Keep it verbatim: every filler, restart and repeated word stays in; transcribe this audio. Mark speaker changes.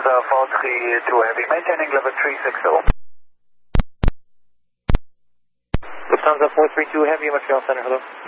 Speaker 1: Lufthansa four three two Heavy, maintaining level three six zero.
Speaker 2: Lufthansa four three two Heavy, Montreal Center, hello.